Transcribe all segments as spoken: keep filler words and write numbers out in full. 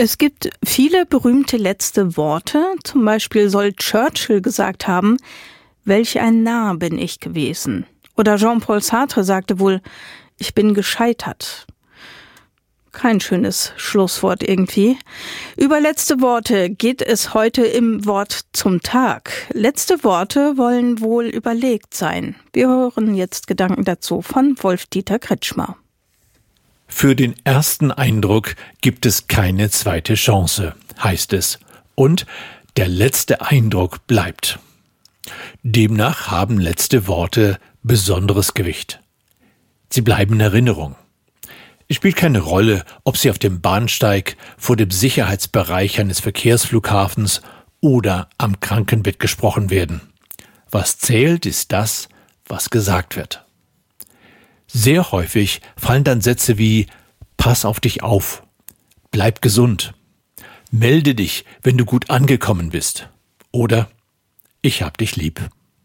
Es gibt viele berühmte letzte Worte. Zum Beispiel soll Churchill gesagt haben, welch ein Narr bin ich gewesen. Oder Jean-Paul Sartre sagte wohl, ich bin gescheitert. Kein schönes Schlusswort irgendwie. Über letzte Worte geht es heute im Wort zum Tag. Letzte Worte wollen wohl überlegt sein. Wir hören jetzt Gedanken dazu von Wolf-Dieter Kretschmer. Für den ersten Eindruck gibt es keine zweite Chance, heißt es. Und der letzte Eindruck bleibt. Demnach haben letzte Worte besonderes Gewicht. Sie bleiben in Erinnerung. Es spielt keine Rolle, ob sie auf dem Bahnsteig, vor dem Sicherheitsbereich eines Verkehrsflughafens oder am Krankenbett gesprochen werden. Was zählt, ist das, was gesagt wird. Sehr häufig fallen dann Sätze wie »Pass auf dich auf«, »Bleib gesund«, »Melde dich, wenn du gut angekommen bist« oder »Ich hab dich lieb«.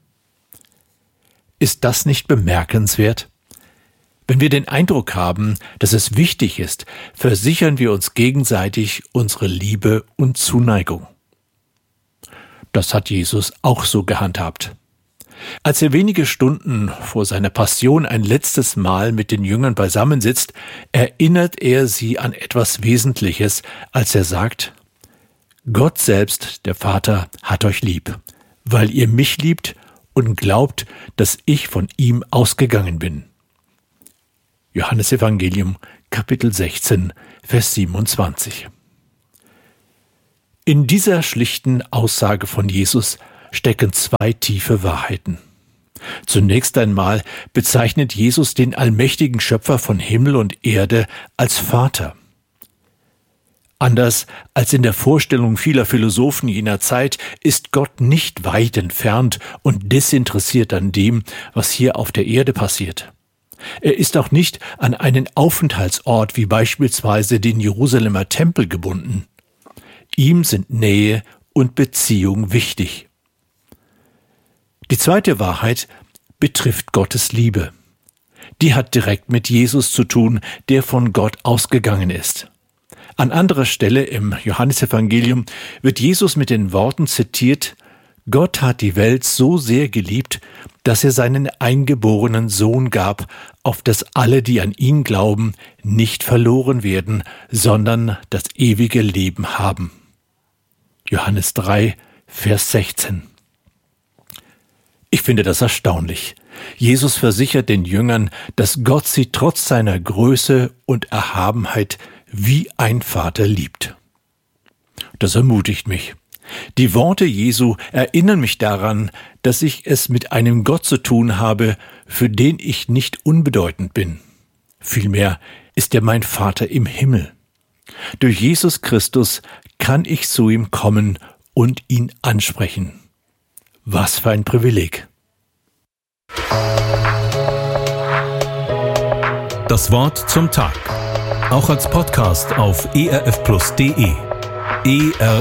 Ist das nicht bemerkenswert? Wenn wir den Eindruck haben, dass es wichtig ist, versichern wir uns gegenseitig unsere Liebe und Zuneigung. Das hat Jesus auch so gehandhabt. Als er wenige Stunden vor seiner Passion ein letztes Mal mit den Jüngern beisammensitzt, erinnert er sie an etwas Wesentliches, als er sagt, Gott selbst, der Vater, hat euch lieb, weil ihr mich liebt und glaubt, dass ich von ihm ausgegangen bin. Johannesevangelium, Kapitel sechzehn, Vers siebenundzwanzig. In dieser schlichten Aussage von Jesus stecken zwei tiefe Wahrheiten. Zunächst einmal bezeichnet Jesus den allmächtigen Schöpfer von Himmel und Erde als Vater. Anders als in der Vorstellung vieler Philosophen jener Zeit ist Gott nicht weit entfernt und desinteressiert an dem, was hier auf der Erde passiert. Er ist auch nicht an einen Aufenthaltsort wie beispielsweise den Jerusalemer Tempel gebunden. Ihm sind Nähe und Beziehung wichtig. Die zweite Wahrheit betrifft Gottes Liebe. Die hat direkt mit Jesus zu tun, der von Gott ausgegangen ist. An anderer Stelle im Johannesevangelium wird Jesus mit den Worten zitiert, Gott hat die Welt so sehr geliebt, dass er seinen eingeborenen Sohn gab, auf dass alle, die an ihn glauben, nicht verloren werden, sondern das ewige Leben haben. Johannes drei, Vers sechzehn. Ich finde das erstaunlich. Jesus versichert den Jüngern, dass Gott sie trotz seiner Größe und Erhabenheit wie ein Vater liebt. Das ermutigt mich. Die Worte Jesu erinnern mich daran, dass ich es mit einem Gott zu tun habe, für den ich nicht unbedeutend bin. Vielmehr ist er mein Vater im Himmel. Durch Jesus Christus kann ich zu ihm kommen und ihn ansprechen. Was für ein Privileg. Das Wort zum Tag. Auch als Podcast auf e r f plus punkt d e. E R